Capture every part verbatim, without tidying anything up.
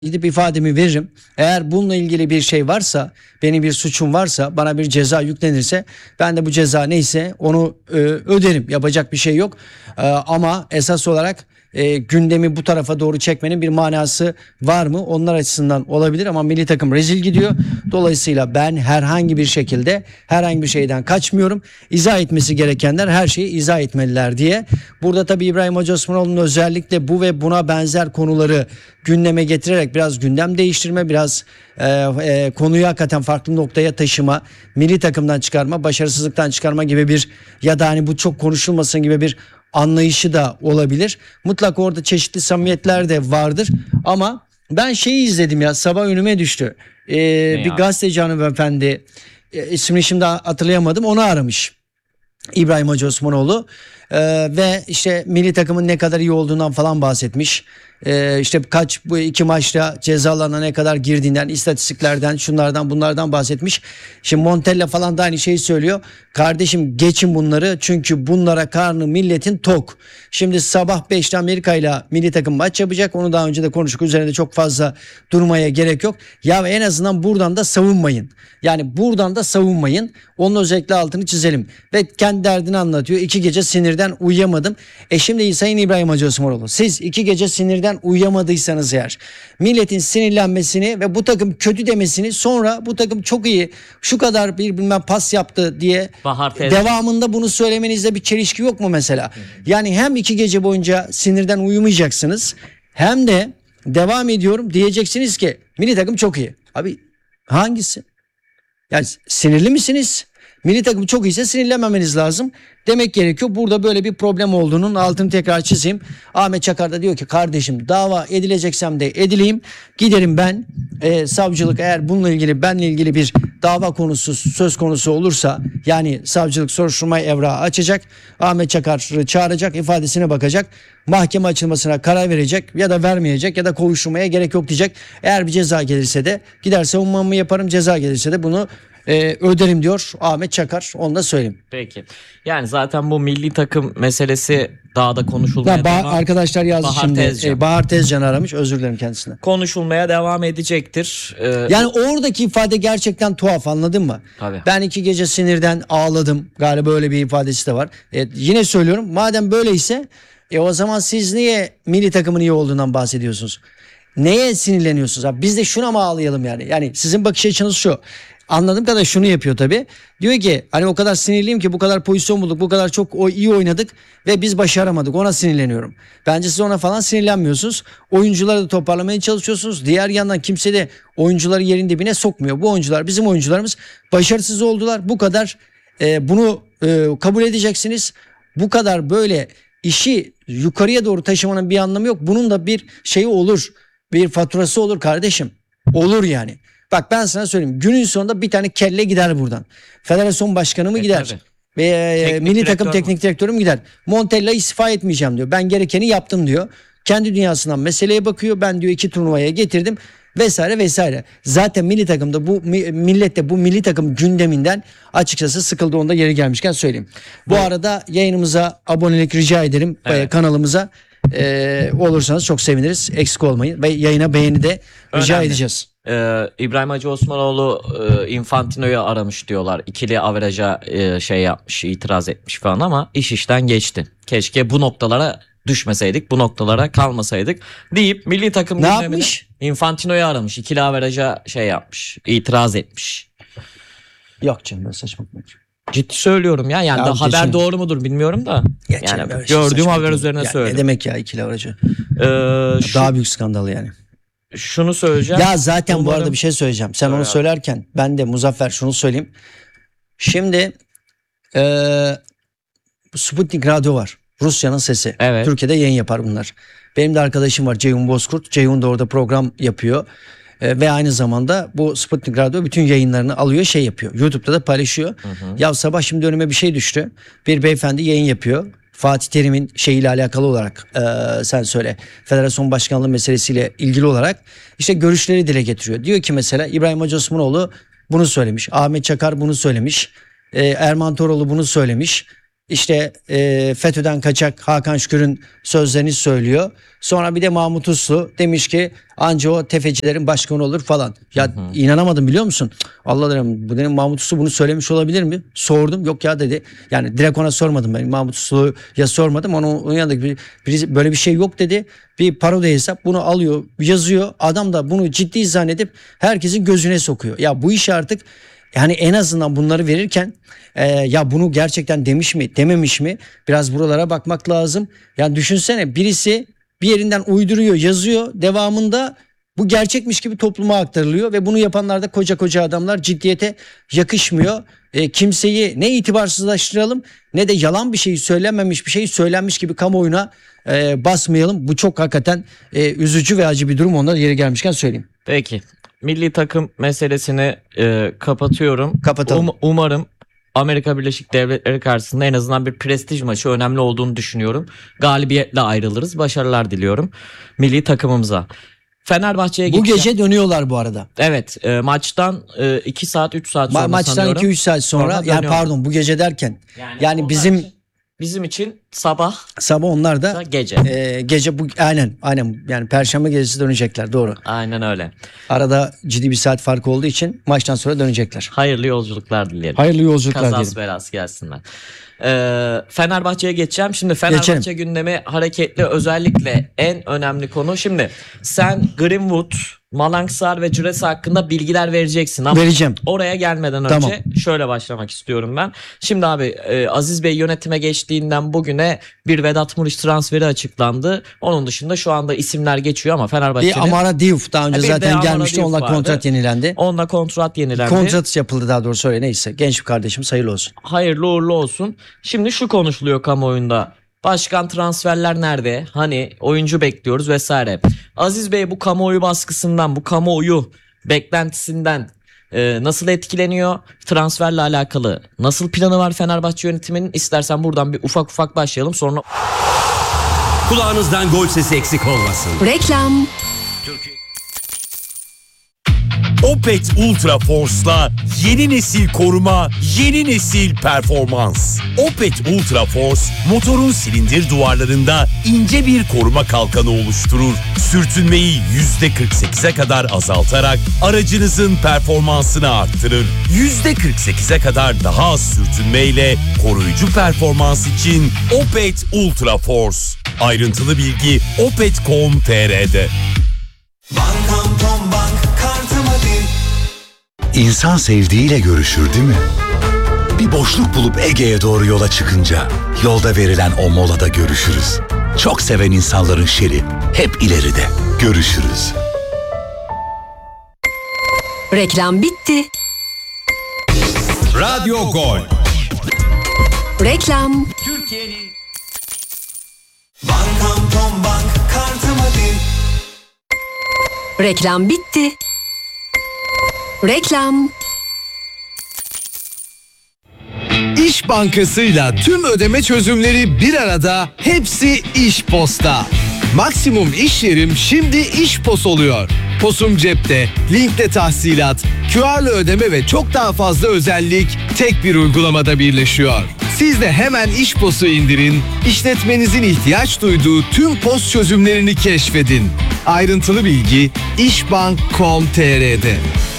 gidip ifademi veririm. Eğer bununla ilgili bir şey varsa, benim bir suçum varsa, bana bir ceza yüklenirse ben de bu ceza neyse onu e, öderim. Yapacak bir şey yok. E, ama esas olarak e, gündemi bu tarafa doğru çekmenin bir manası var mı? Onlar açısından olabilir ama milli takım rezil gidiyor. Dolayısıyla ben herhangi bir şekilde herhangi bir şeyden kaçmıyorum. İzah etmesi gerekenler her şeyi izah etmeliler diye. Burada tabii İbrahim Hacı Osmanoğlu'nun özellikle bu ve buna benzer konuları gündeme getirerek biraz gündem değiştirme, biraz e, e, konuyu hakikaten farklı noktaya taşıma, milli takımdan çıkarma, başarısızlıktan çıkarma gibi bir, ya da hani bu çok konuşulmasın gibi bir anlayışı da olabilir. Mutlaka orada çeşitli samimiyetler de vardır ama ben şeyi izledim ya, sabah önüme düştü. Ee, bir ya? gazeteci hanımefendi, e, ismini şimdi hatırlayamadım, onu aramış İbrahim Hacı Osmanoğlu. Ee, ve işte milli takımın ne kadar iyi olduğundan falan bahsetmiş. Ee, işte kaç bu iki maçta cezalarına ne kadar girdiğinden, istatistiklerden, şunlardan bunlardan bahsetmiş. Şimdi Montella falan da aynı şeyi söylüyor. Kardeşim geçin bunları, çünkü bunlara karnı milletin tok. Şimdi sabah beşte Amerika ile milli takım maç yapacak. Onu daha önce de konuştuk. Üzerinde çok fazla durmaya gerek yok. Ya en azından buradan da savunmayın. Yani buradan da savunmayın. Onun özellikle altını çizelim. Ve kendi derdini anlatıyor. İki gece sinirden uyuyamadım. E şimdi Sayın İbrahim Hacı Osmanoğlu, siz iki gece sinirden uyuyamadıysanız eğer, milletin sinirlenmesini ve bu takım kötü demesini, sonra bu takım çok iyi, şu kadar bir bilmem pas yaptı diye Bahar teyze. devamında bunu söylemenizde bir çelişki yok mu mesela? Yani hem iki gece boyunca sinirden uyumayacaksınız, hem de devam ediyorum diyeceksiniz ki milli takım çok iyi. Abi hangisi? Yani sinirli misiniz? Milli takım çok iyiyse sinirlenmemeniz lazım demek gerekiyor. Burada böyle bir problem olduğunun altını tekrar çizeyim. Ahmet Çakar da diyor ki kardeşim, dava edileceksem de edileyim. Giderim ben e, savcılık, eğer bununla ilgili, benle ilgili bir dava konusu söz konusu olursa, yani savcılık soruşturma evrağı açacak. Ahmet Çakar'ı çağıracak, ifadesine bakacak. Mahkeme açılmasına karar verecek ya da vermeyecek, ya da kovuşturmaya gerek yok diyecek. Eğer bir ceza gelirse de gider savunmamı yaparım, ceza gelirse de bunu Ee, öderim diyor Ahmet Çakar, onu da söyleyeyim. Peki. Yani zaten bu milli takım meselesi daha da konuşulmaya Ya, bah- devam arkadaşlar yazdı Bahar şimdi. Tezcan. Ee, Bahar Tezcan aramış, özür dilerim kendisine. konuşulmaya devam edecektir. Ee, Yani oradaki ifade gerçekten tuhaf, anladın mı? Tabii. Ben iki gece sinirden ağladım galiba, öyle bir ifadesi de var. E, yine söylüyorum, madem böyleyse e, o zaman siz niye milli takımın iyi olduğundan bahsediyorsunuz? Neye sinirleniyorsunuz? Abi, biz de şuna mı ağlayalım yani? Yani sizin bakış açınız şu. Anladığım kadar şunu yapıyor tabii. Diyor ki hani o kadar sinirliyim ki, bu kadar pozisyon bulduk, bu kadar çok o iyi oynadık ve biz başaramadık, ona sinirleniyorum. Bence siz ona falan sinirlenmiyorsunuz. Oyuncuları da toparlamaya çalışıyorsunuz. Diğer yandan kimse de oyuncuları yerin dibine sokmuyor. Bu oyuncular, bizim oyuncularımız başarısız oldular. Bu kadar e, bunu e, kabul edeceksiniz. Bu kadar böyle işi yukarıya doğru taşımanın bir anlamı yok. Bunun da bir şeyi olur. Bir faturası olur kardeşim. Olur yani. Bak ben sana söyleyeyim. Günün sonunda bir tane kelle gider buradan. Federasyon başkanı mı E, gider? tabii. Ve e, Teknik milli takım direktör teknik direktörü mü gider? Montella istifa etmeyeceğim diyor. Ben gerekeni yaptım diyor. Kendi dünyasından meseleye bakıyor. Ben diyor iki turnuvaya getirdim vesaire vesaire. Zaten milli takımda bu mi- millette bu milli takım gündeminden açıkçası sıkıldı, onda yeri gelmişken söyleyeyim. Bu, Bu- arada yayınımıza abonelik rica ederim. Evet. E, kanalımıza e, olursanız çok seviniriz. Eksik olmayın ve yayına beğeni de rica Önemli. edeceğiz. Ee, İbrahim Hacı Osmanoğlu e, Infantino'yu aramış diyorlar. İkili averaja e, şey yapmış, itiraz etmiş falan, ama iş işten geçti. Keşke bu noktalara düşmeseydik, bu noktalara kalmasaydık deyip milli takım Ne gündemine yapmış? Infantino'yu aramış. İkili averaja şey yapmış, itiraz etmiş. Yok canım, böyle saçma. Ciddi söylüyorum ya. Yani Ya da haber geçen- doğru mudur bilmiyorum da. Geçen yani böyle şey gördüğüm saçma haber değil. üzerine Ya Ne söyledim. demek ya ikili avracı? Ee, şu- Daha büyük skandal yani. şunu söyleyeceğim. Ya zaten bu Umarım- arada bir şey söyleyeceğim. Sen Söyle onu abi. söylerken ben de Muzaffer şunu söyleyeyim. Şimdi eee Sputnik Radyo var. Rusya'nın sesi. Evet. Türkiye'de yayın yapar bunlar. Benim de arkadaşım var, Ceyhun Bozkurt. Ceyhun da orada program yapıyor. Eee, ve aynı zamanda bu Sputnik Radyo bütün yayınlarını alıyor, şey yapıyor. YouTube'da da paylaşıyor. Ya sabah şimdi önüme bir şey düştü. Bir beyefendi yayın yapıyor. Fatih Terim'in şeyiyle alakalı olarak eee, sen söyle, federasyon başkanlığı meselesiyle ilgili olarak işte görüşleri dile getiriyor. Diyor ki mesela İbrahim Hacı Osmanoğlu bunu söylemiş. Ahmet Çakar bunu söylemiş. eee, Erman Toroğlu bunu söylemiş. işte e, FETÖ'den kaçak Hakan Şükür'ün sözlerini söylüyor. Sonra bir de Mahmut Uslu demiş ki anca o tefecilerin başkanı olur falan. Ya hı hı. inanamadım biliyor musun? Allah dedim, bu dedim Mahmut Uslu bunu söylemiş olabilir mi? Sordum, yok ya dedi. Yani direkt ona sormadım ben. Mahmut Uslu'ya sormadım. Onun, onun yanındaki bir, birisi böyle bir şey yok dedi. Bir parodi hesap bunu alıyor, yazıyor. Adam da bunu ciddi zannedip herkesin gözüne sokuyor. Ya bu iş artık, yani en azından bunları verirken e, ya bunu gerçekten demiş mi dememiş mi, biraz buralara bakmak lazım. Yani düşünsene, birisi bir yerinden uyduruyor, yazıyor, devamında bu gerçekmiş gibi topluma aktarılıyor ve bunu yapanlar da koca koca adamlar, ciddiyete yakışmıyor. E, kimseyi ne itibarsızlaştıralım ne de yalan bir şey söylenmemiş bir şey söylenmiş gibi kamuoyuna e, basmayalım. Bu çok hakikaten e, üzücü ve acı bir durum, onları yeri gelmişken söyleyeyim. Peki. Milli takım meselesini e, kapatıyorum. Kapatalım. Um, umarım Amerika Birleşik Devletleri karşısında en azından bir prestij maçı önemli olduğunu düşünüyorum. Galibiyetle ayrılırız. Başarılar diliyorum milli takımımıza. Fenerbahçe'ye Bu geçeceğim. gece dönüyorlar bu arada. Evet, e, maçtan e, iki saat üç saat sonra Ma- maçtan sanıyorum. iki üç saat sonra, Sonra yani dönüyorlar. pardon, bu gece derken Yani, yani onlar bizim için- bizim için sabah sabah, onlar da da gece. e, gece bu, aynen aynen yani perşembe gecesi dönecekler, doğru. Aynen öyle. Arada ciddi bir saat farkı olduğu için maçtan sonra dönecekler. Hayırlı yolculuklar dileyelim. Hayırlı yolculuklar Kazası diyelim. belası gelsinler. Ee, Fenerbahçe'ye geçeceğim. Şimdi Fenerbahçe Geçelim. gündemi hareketli, özellikle en önemli konu. Şimdi sen Greenwood, Malangsar ve Cüresi hakkında bilgiler vereceksin ama Vereceğim. oraya gelmeden önce Tamam. şöyle başlamak istiyorum ben. Şimdi abi e, Aziz Bey yönetime geçtiğinden bugüne bir Vedat Muriç transferi açıklandı. Onun dışında şu anda isimler geçiyor ama Fenerbahçe'nin Bir Amara Diouf daha önce Bir de zaten Amara gelmişti, Diouf onunla vardı. kontrat yenilendi. onunla kontrat yenilendi. Kontrat yapıldı daha doğrusu, öyle, neyse. Genç bir kardeşimiz, hayırlı olsun. Hayırlı uğurlu olsun. Şimdi şu konuşuluyor kamuoyunda. Başkan transferler nerede? Hani oyuncu bekliyoruz vesaire. Aziz Bey bu kamuoyu baskısından, bu kamuoyu beklentisinden e, nasıl etkileniyor? Transferle alakalı nasıl planı var Fenerbahçe yönetiminin? İstersen buradan bir ufak ufak başlayalım, sonra Kulağınızdan gol sesi eksik olmasın. Reklam. Opet Ultra Force'la yeni nesil koruma, yeni nesil performans. Opet Ultra Force, motorun silindir duvarlarında ince bir koruma kalkanı oluşturur. Sürtünmeyi yüzde kırk sekize kadar azaltarak aracınızın performansını arttırır. yüzde kırk sekize kadar daha az sürtünmeyle koruyucu performans için Opet Ultra Force. Ayrıntılı bilgi opet nokta com nokta tr'de. Bankam Tom Bank kartımı bil. İnsan sevdiğiyle görüşür değil mi? Bir boşluk bulup Ege'ye doğru yola çıkınca yolda verilen o molada görüşürüz. Çok seven insanların şeri hep ileride. Görüşürüz. Reklam bitti. Radyo Gol. Reklam. Türkiye'nin Bankam Tom Bank kartımı bil. Reklam bitti. Reklam. İş Bankası'yla tüm ödeme çözümleri bir arada, hepsi İş Post'ta. Maksimum iş yerim şimdi İş Post oluyor. Posum cepte, linkle tahsilat, Q R'lı ödeme ve çok daha fazla özellik tek bir uygulamada birleşiyor. Siz de hemen İş Post'u indirin, işletmenizin ihtiyaç duyduğu tüm post çözümlerini keşfedin. Ayrıntılı bilgi işbank nokta com nokta tr'de.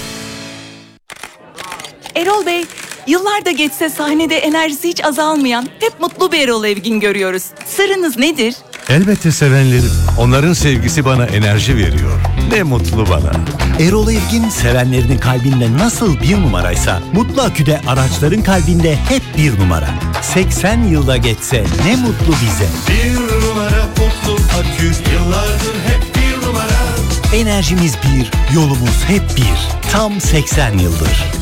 Erol Bey, yıllar da geçse sahnede enerjisi hiç azalmayan, hep mutlu bir Erol Evgin görüyoruz. Sırrınız nedir? Elbette sevenlerim. Onların sevgisi bana enerji veriyor. Ne mutlu bana. Erol Evgin sevenlerinin kalbinde nasıl bir numaraysa Mutlu Akü'de araçların kalbinde hep bir numara. seksen yılda geçse ne mutlu bize. Bir numara Mutlu Akü. Yıllardır hep bir numara. Enerjimiz bir, yolumuz hep bir. Tam seksen yıldır.